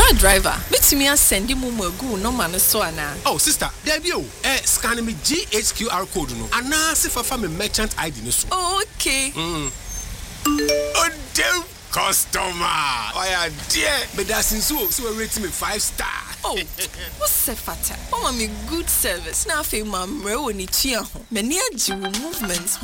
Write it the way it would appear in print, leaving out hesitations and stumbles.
Car driver, me send you mumu go no man so ana. Oh sister, there be scan me GHQR code no. Ana se fa me merchant ID no so. Okay. Oh damn customer. Oh yeah, dear. But that's so we rate me 5-star. Oh, what's the fata? Oh, me good service. Now, I feel my mre woni tua ho. Many a movements